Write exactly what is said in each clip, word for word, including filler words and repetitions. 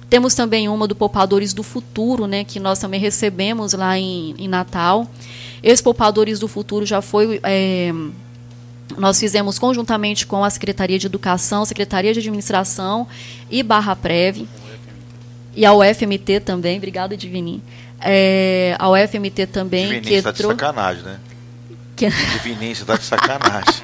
Temos também uma do Poupadores do Futuro, né, que nós também recebemos lá em, em Natal. Esse Poupadores do Futuro já foi... É, nós fizemos conjuntamente com a Secretaria de Educação, Secretaria de Administração e Barra Prev. E a U F M T também. Obrigada, Divininho. É, a U F M T também. Divininho, que está de trou... sacanagem, né? Que... Divininho, você está de sacanagem.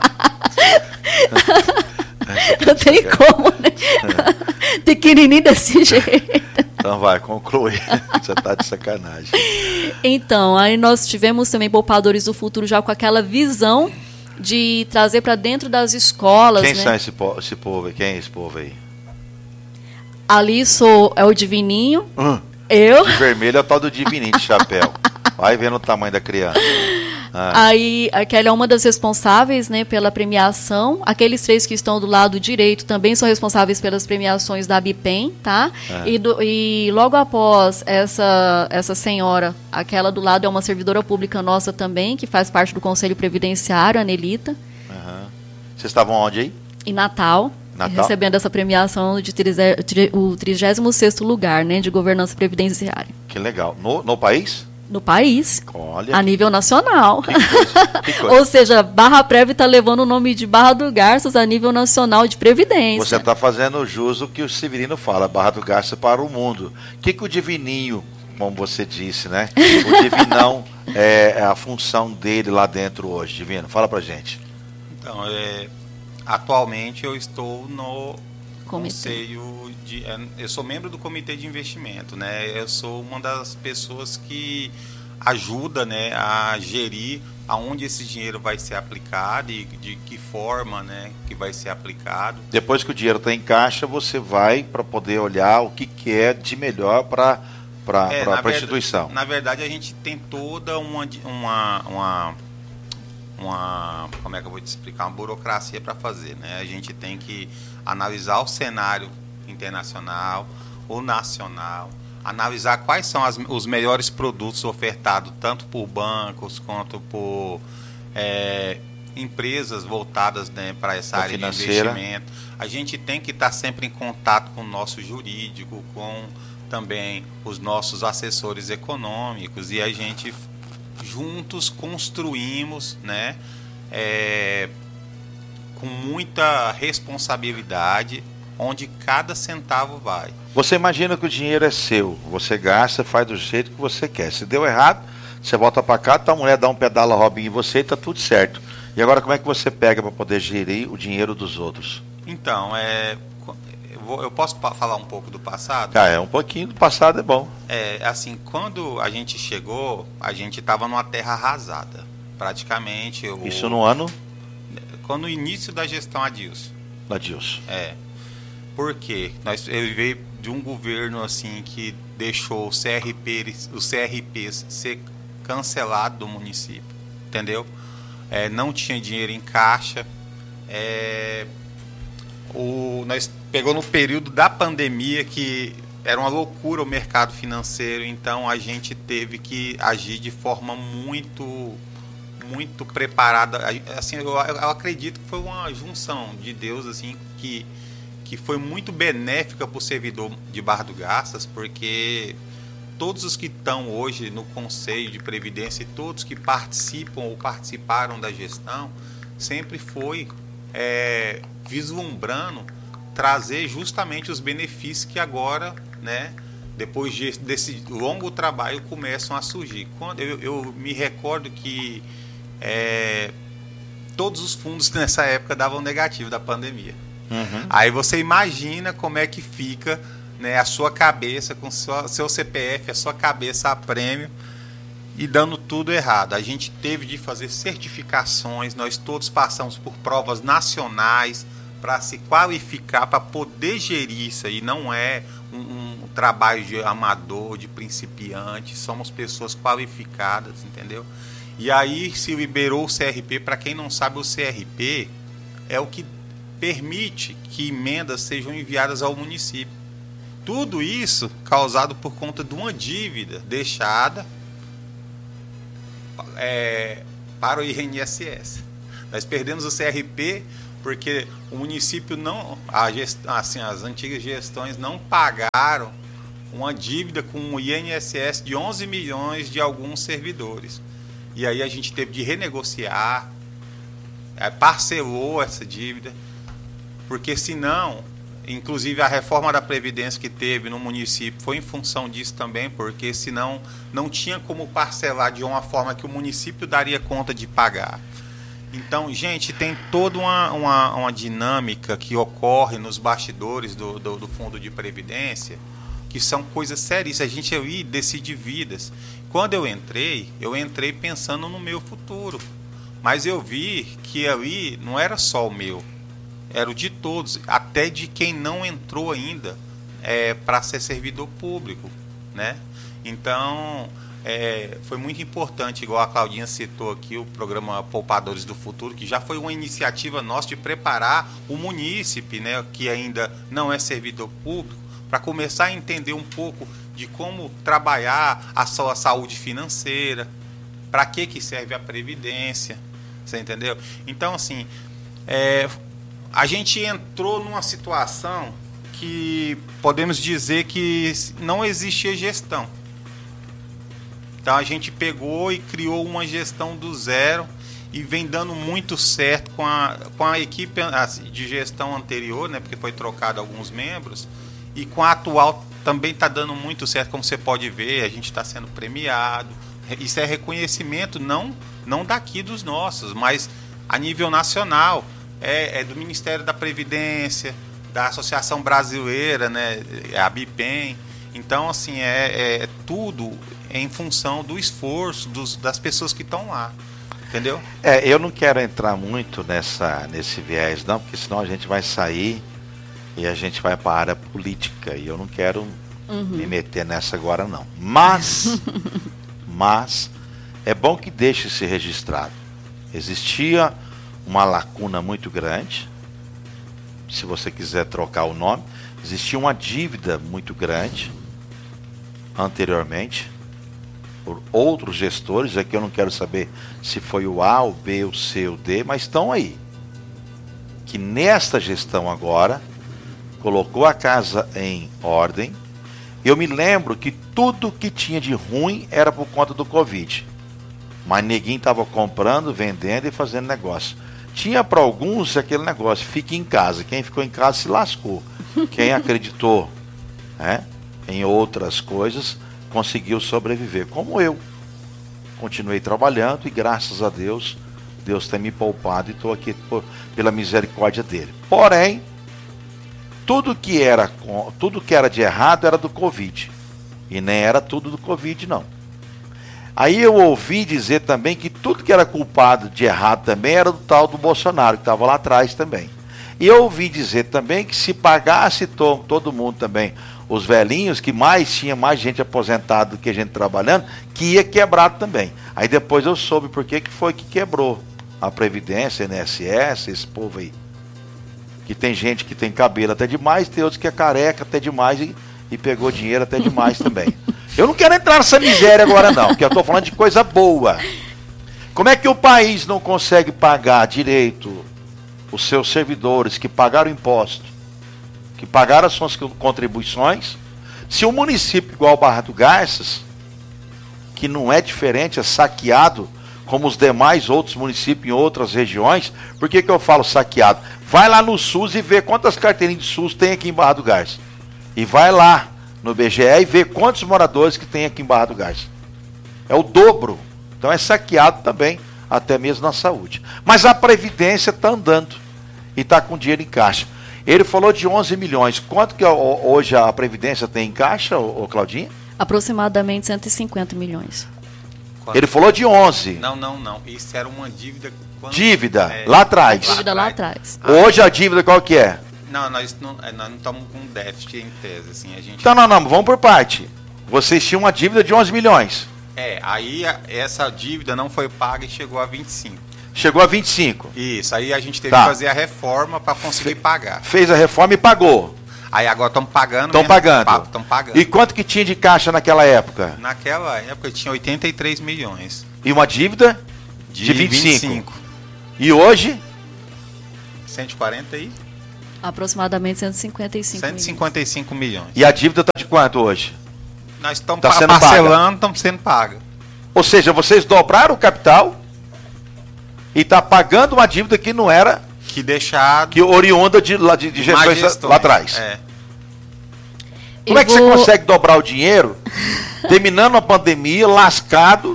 Não tem como, né? É. Pequenininho desse jeito. Então vai, conclui. Você está de sacanagem. Então, aí nós tivemos também Poupadores do Futuro já com aquela visão de trazer para dentro das escolas. Quem né? são esse, po esse povo aí? Quem é esse povo aí? Ali sou, é o Divininho. Hum, eu. De vermelho é o tal do Divininho, de chapéu. Vai vendo o tamanho da criança. Ah. Aí, aquela é uma das responsáveis, né, pela premiação. Aqueles três que estão do lado direito também são responsáveis pelas premiações da Bipem, tá? Ah. E, do, e logo após essa, essa senhora, aquela do lado é uma servidora pública nossa também, que faz parte do Conselho Previdenciário, a Nelita. Uhum. Vocês estavam onde aí? Em Natal. Natal? Recebendo essa premiação de o trigésimo sexto lugar, né, de governança previdenciária. Que legal. No, no país? No país, Olha, a nível nacional. Que coisa, que coisa. Ou seja, Barra Prev está levando o nome de Barra do Garças a nível nacional de previdência. Você está fazendo jus o que o Severino fala, Barra do Garças para o mundo. O que, que o Divininho, como você disse, né? O Divinão, é, é a função dele lá dentro hoje. Divino, fala pra gente. Então, é, atualmente eu estou no Comitê. Conselho de... Eu sou membro do Comitê de Investimento, né? Eu sou uma das pessoas que ajuda, né, a gerir aonde esse dinheiro vai ser aplicado e de que forma, né, que vai ser aplicado. Depois que o dinheiro está em caixa, você vai para poder olhar o que, que é de melhor para é, a instituição. Na verdade, a gente tem toda uma... uma, uma uma, como é que eu vou te explicar, uma burocracia para fazer, né? A gente tem que analisar o cenário internacional, o nacional, analisar quais são as, os melhores produtos ofertados tanto por bancos quanto por é, empresas voltadas, né, para essa área financeira. De investimento. A gente tem que estar sempre em contato com o nosso jurídico, com também os nossos assessores econômicos, e a gente juntos construímos, né, é, com muita responsabilidade, onde cada centavo vai. Você imagina que o dinheiro é seu, você gasta, faz do jeito que você quer. Se deu errado, você volta para cá, tá, a mulher dá um pedala Robin em você e tá tudo certo. E agora como é que você pega para poder gerir o dinheiro dos outros? Então, é, eu, vou, eu posso falar um pouco do passado? Ah, é, um pouquinho do passado é bom. É, assim, quando a gente chegou, a gente estava numa terra arrasada, praticamente. O, Isso no ano? Quando o início da gestão Adilson. Adilson. É. Por quê? Nós, ele veio de um governo assim que deixou o C R P, os C R Ps ser cancelado do município, entendeu? É, não tinha dinheiro em caixa. É, o, nós pegou no período da pandemia que era uma loucura o mercado financeiro, então a gente teve que agir de forma muito muito preparada. Assim, eu, eu acredito que foi uma junção de Deus assim que que foi muito benéfica para o servidor de Barra do Garças, porque todos os que estão hoje no Conselho de Previdência e todos que participam ou participaram da gestão, sempre foi é, vislumbrando trazer justamente os benefícios que agora, né, depois de, desse longo trabalho, começam a surgir. Quando eu, eu me recordo que é, todos os fundos nessa época davam negativo da pandemia. Uhum. Aí você imagina como é que fica, né, a sua cabeça com sua, seu C P F, a sua cabeça a prêmio e dando tudo errado. A gente teve de fazer certificações, nós todos passamos por provas nacionais para se qualificar, para poder gerir isso aí. Não é um, um trabalho de amador, de principiante, somos pessoas qualificadas, entendeu? E aí se liberou o C R P. Para quem não sabe, o C R P é o que permite que emendas sejam enviadas ao município. Tudo isso causado por conta de uma dívida deixada é, para o I N S S. Nós perdemos o C R P Porque o município não, a gest, assim, as antigas gestões não pagaram uma dívida com o I N S S de onze milhões de alguns servidores. E aí a gente teve de renegociar, parcelou essa dívida, porque senão, inclusive a reforma da Previdência que teve no município foi em função disso também, porque senão não tinha como parcelar de uma forma que o município daria conta de pagar. Então, gente, tem toda uma, uma, uma dinâmica que ocorre nos bastidores do, do, do Fundo de Previdência, que são coisas sérias. A gente aí decide vidas. Quando eu entrei, eu entrei pensando no meu futuro. Mas eu vi que ali não era só o meu, era o de todos, até de quem não entrou ainda é, para ser servidor público, né? Então, é, foi muito importante, igual a Claudinha citou aqui, o programa Poupadores do Futuro, que já foi uma iniciativa nossa de preparar o munícipe, né, que ainda não é servidor público, para começar a entender um pouco de como trabalhar a sua saúde financeira, para que, que serve a Previdência, você entendeu? Então, assim, é, a gente entrou numa situação que podemos dizer que não existia gestão. Então, a gente pegou e criou uma gestão do zero e vem dando muito certo com a, com a equipe de gestão anterior, né, porque foi trocado alguns membros, e com a atual também está dando muito certo, como você pode ver, a gente está sendo premiado. Isso é reconhecimento não, não daqui dos nossos, mas a nível nacional, é, é do Ministério da Previdência, da Associação Brasileira, né, a BIPEM. Então, assim, é, é tudo em função do esforço dos, das pessoas que estão lá, entendeu? É, eu não quero entrar muito nessa, nesse viés, não, porque senão a gente vai sair e a gente vai para a área política, e eu não quero uhum. me meter nessa agora, não. Mas... Mas é bom que deixe-se registrado. Existia uma lacuna muito grande, se você quiser trocar o nome, existia uma dívida muito grande anteriormente, por outros gestores, aqui eu não quero saber se foi o A, o B, o C, o D, mas estão aí. Que nesta gestão agora, colocou a casa em ordem. Eu me lembro que tudo que tinha de ruim era por conta do Covid. Mas ninguém estava comprando, vendendo e fazendo negócio. Tinha para alguns aquele negócio, fique em casa. Quem ficou em casa se lascou. Quem acreditou, né, em outras coisas conseguiu sobreviver. Como eu. Continuei trabalhando e graças a Deus, Deus tem me poupado e estou aqui por, pela misericórdia dele. Porém, Tudo que, era, tudo que era de errado era do Covid. E nem era tudo do Covid, não. Aí eu ouvi dizer também que tudo que era culpado de errado também era do tal do Bolsonaro, que estava lá atrás também. E eu ouvi dizer também que se pagasse to, todo mundo também, os velhinhos, que mais tinha mais gente aposentada do que gente trabalhando, que ia quebrar também. Aí depois eu soube por que que foi que quebrou a Previdência, I N S S, esse povo aí. Que tem gente que tem cabelo até demais, tem outros que é careca até demais e, e pegou dinheiro até demais também. Eu não quero entrar nessa miséria agora não, porque eu estou falando de coisa boa. Como é que o país não consegue pagar direito os seus servidores que pagaram imposto, que pagaram as suas contribuições, se o município igual Barra do Garças, que não é diferente, é saqueado como os demais outros municípios em outras regiões. Por que que eu falo saqueado? Vai lá no SUS e vê quantas carteirinhas de SUS tem aqui em Barra do Garças. E vai lá no B G E e vê quantos moradores que tem aqui em Barra do Garças. É o dobro. Então é saqueado também, até mesmo na saúde. Mas a Previdência está andando e está com dinheiro em caixa. Ele falou de onze milhões. Quanto que hoje a Previdência tem em caixa, ô Claudinha? Aproximadamente cento e cinquenta milhões. Quanto? Ele falou de onze. Não, não, não. Isso era uma dívida... Quando... Dívida, é, lá atrás. Dívida lá atrás. Hoje a dívida qual que é? Não, nós não, nós não estamos com déficit em tese. Assim, a gente... Então, não, não, vamos por parte. Vocês tinham uma dívida de onze milhões. É, aí a, essa dívida não foi paga e chegou a vinte e cinco. Chegou a vinte e cinco. Isso, aí a gente teve tá. que fazer a reforma para conseguir Fe, pagar. Fez a reforma e pagou. Aí agora estamos pagando. Estão pagando. Estão pagando. E quanto que tinha de caixa naquela época? Naquela época tinha oitenta e três milhões. E uma dívida de, de vinte e cinco. vinte e cinco. E hoje? cento e quarenta aí? Aproximadamente cento e cinquenta e cinco cento e cinquenta e cinco milhões. E a dívida está de quanto hoje? Nós estamos Tá pa- sendo parcelando, estamos sendo pagos. Ou seja, vocês dobraram o capital e está pagando uma dívida que não era, Que deixado. que oriunda de, lá- de, de má gestões gestão. lá atrás. É. Como Eu é que você vou- consegue dobrar o dinheiro, terminando a pandemia, lascado,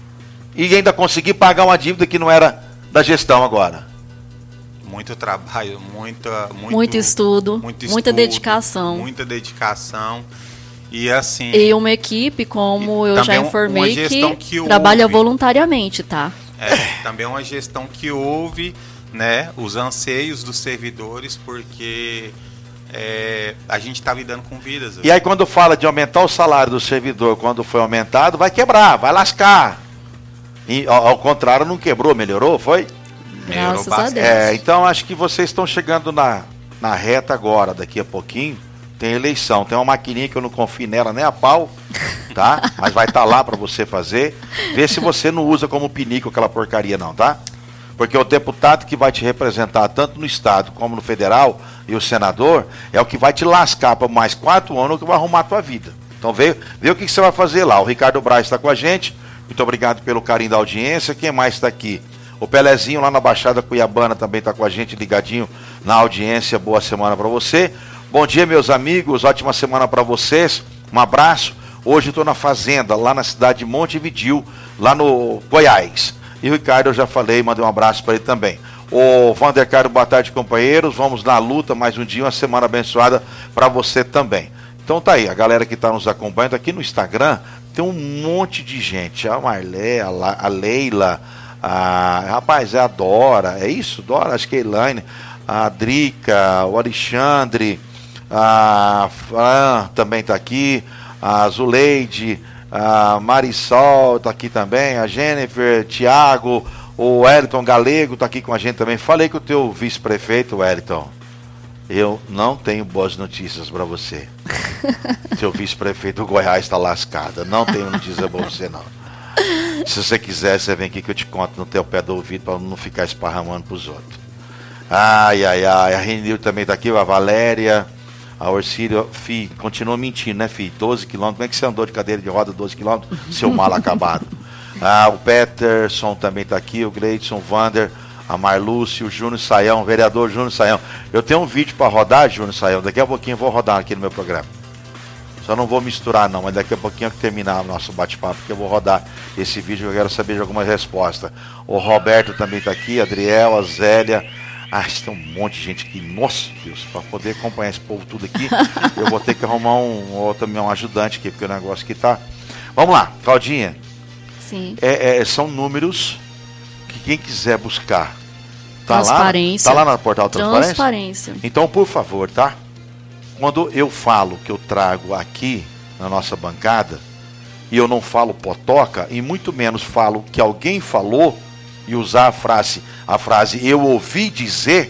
e ainda conseguir pagar uma dívida que não era da gestão agora? Muito trabalho, muita, muito, Muito estudo, muito muita estudo, dedicação. Muita dedicação. E assim. E uma equipe, como E eu já também um- informei, uma gestão que, que trabalha houve. voluntariamente, tá? É, também é uma gestão que houve, né, os anseios dos servidores, porque é, a gente está lidando com vidas. E aí quando fala de aumentar o salário do servidor, quando foi aumentado, vai quebrar, vai lascar. E, ao, ao contrário, não quebrou, melhorou, foi? Melhorou Graças a bastante. Deus. É, então acho que vocês estão chegando na, na reta agora, daqui a pouquinho. Tem eleição, tem uma maquininha que eu não confio nela nem a pau, tá? Mas vai estar lá para você fazer. Vê se você não usa como pinico aquela porcaria não, tá? Porque o deputado que vai te representar tanto no estado como no federal e o senador é o que vai te lascar por mais quatro anos que vai arrumar a tua vida. Então vê, vê o que, que você vai fazer lá. O Ricardo Braz está com a gente. Muito obrigado pelo carinho da audiência. Quem mais está aqui? O Pelezinho lá na Baixada Cuiabana também está com a gente, ligadinho na audiência. Boa semana para você. Bom dia, meus amigos. Ótima semana para vocês. Um abraço. Hoje estou na fazenda, lá na cidade de Montevidéu, lá no Goiás. E o Ricardo, eu já falei, mandei um abraço para ele também. O Vander Caro, boa tarde, companheiros. Vamos na luta, mais um dia, uma semana abençoada para você também. Então tá aí, a galera que está nos acompanhando aqui no Instagram, tem um monte de gente. A Marlé, a, La, a Leila, a, rapaz, é a Dora, é isso? Dora, acho que é a Elaine, a Drica, o Alexandre, a Fran também está aqui, a Zuleide, a Marisol está aqui também, a Jennifer, Thiago, o Wellington Galego está aqui com a gente também. Falei com o teu vice-prefeito, Wellington, eu não tenho boas notícias para você. Seu vice-prefeito do Goiás está lascado. Não tenho notícia para você, não. Se você quiser, você vem aqui que eu te conto no teu pé do ouvido para não ficar esparramando pros outros. Ai, ai, ai. A Renil também tá aqui, a Valéria, a Orcílio. Fi, continua mentindo, né, fi? doze quilômetros. Como é que você andou de cadeira de roda doze quilômetros? Seu mal acabado. Ah, o Peterson também tá aqui, o Gleidson, Vander, a Marlúcio, o Júnior Saião, o vereador Júnior Saião. Eu tenho um vídeo para rodar, Júnior Saião. Daqui a pouquinho eu vou rodar aqui no meu programa. Só não vou misturar não, mas daqui a pouquinho que terminar o nosso bate-papo, porque eu vou rodar esse vídeo, eu quero saber de alguma resposta. O Roberto também está aqui, a Adriel, a Zélia. Ah, tem um monte de gente aqui. Nossa Deus, para poder acompanhar esse povo tudo aqui, eu vou ter que arrumar um, ou também um ajudante aqui, porque o negócio aqui tá... Vamos lá, Claudinha. Sim. É, é, são números que quem quiser buscar, tá Transparência. lá, tá lá no portal Transparência? Transparência. Então, por favor, tá? Quando eu falo que eu trago aqui na nossa bancada, e eu não falo potoca, e muito menos falo que alguém falou, e usar a frase, a frase eu ouvi dizer,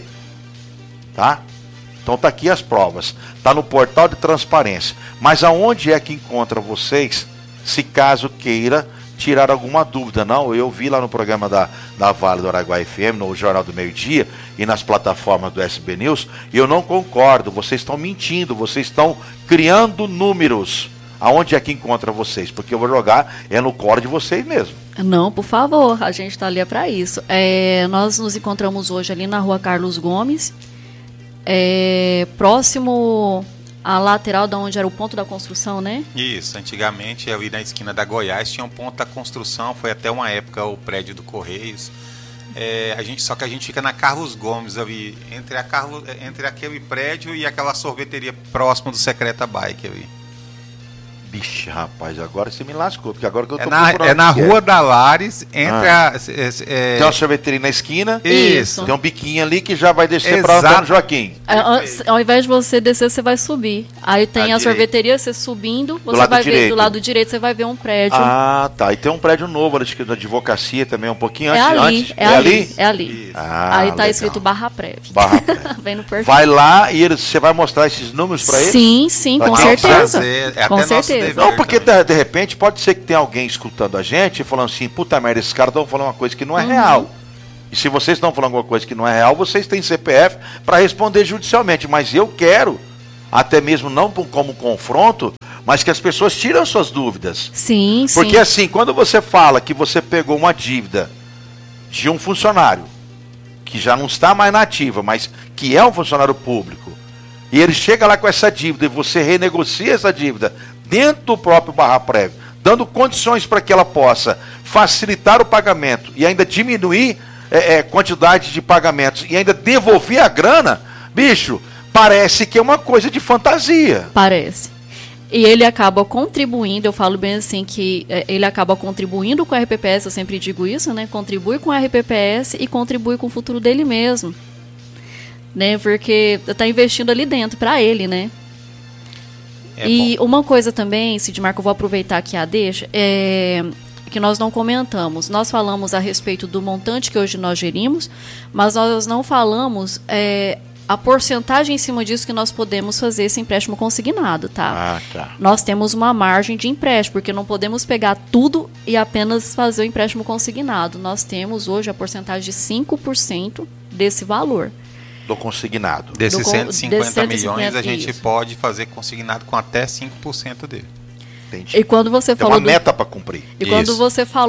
tá? Então tá aqui as provas, tá no portal de transparência. Mas aonde é que encontra vocês, se caso queira tirar alguma dúvida? Não, eu vi lá no programa da, da Vale do Araguaia F M, no Jornal do Meio Dia e nas plataformas do S B News, e eu não concordo, vocês estão mentindo, vocês estão criando números. Aonde é que encontra vocês? Porque eu vou jogar é no colo de vocês mesmo. Não, por favor, a gente está ali para isso. É, nós nos encontramos hoje ali na rua Carlos Gomes, é, próximo à lateral de onde era o ponto da construção, né? Isso, antigamente ali na esquina da Goiás tinha um ponto da construção, foi até uma época o prédio do Correios. É, a gente, só que a gente fica na Carlos Gomes ali, entre, a Carlos, entre aquele prédio e aquela sorveteria próxima do Secreta Bike ali. Bicho, rapaz, agora você me lascou, porque agora que eu tô É na, procurando é na o que Rua da Lares, entre Ah. a... É, é, Tem uma sorveteria na esquina, Isso. tem um biquinho ali que já vai descer para Exato. Antônio Joaquim. É, an- ao invés de você descer, você vai subir. Aí tem À a direita. sorveteria, você subindo, você lado vai ver direito. do lado direito, você vai ver um prédio. Ah, tá. E tem um prédio novo ali, acho que da advocacia também, um pouquinho é antes. ali, antes. é, ali, é ali. Isso. Ah, Aí tá legal. escrito Barra Prévia. Barra Prévia. Vem no perfil. Vai lá e eles, você vai mostrar esses números para eles? Sim, sim, Pra com quem certeza. fazer, é com até nosso certeza. dever. Não, porque também. de, de repente pode ser que tenha alguém escutando a gente e falando assim, puta merda, esses caras estão falando uma coisa que não é Uhum. real. E se vocês estão falando alguma coisa que não é real, vocês têm C P F para responder judicialmente. Mas eu quero, até mesmo não como confronto, mas que as pessoas tirem suas dúvidas. Sim, sim. Porque assim, quando você fala que você pegou uma dívida de um funcionário, que já não está mais na ativa, mas que é um funcionário público, e ele chega lá com essa dívida e você renegocia essa dívida dentro do próprio barra prévio, dando condições para que ela possa facilitar o pagamento e ainda diminuir é, é, quantidade de pagamentos e ainda devolver a grana, bicho, parece que é uma coisa de fantasia. Parece. E ele acaba contribuindo, eu falo bem assim, que é, ele acaba contribuindo com o R P P S, eu sempre digo isso, né? Contribui com o R P P S e contribui com o futuro dele mesmo. Né? Porque está investindo ali dentro, para ele, né? É e bom. Uma coisa também, Sidmar, que eu vou aproveitar aqui a deixa, é que nós não comentamos. Nós falamos a respeito do montante que hoje nós gerimos, mas nós não falamos é, a porcentagem em cima disso que nós podemos fazer esse empréstimo consignado, tá? Ah, tá. Nós temos uma margem de empréstimo, porque não podemos pegar tudo e apenas fazer o empréstimo consignado. Nós temos hoje a porcentagem de cinco por cento desse valor. Do consignado. Desses Do, cento e cinquenta desse cento e cinquenta milhões, a gente isso. pode fazer consignado com até cinco por cento dele. Entendi. E quando você Tem falou uma do... meta para cumprir. E quando Isso. você falou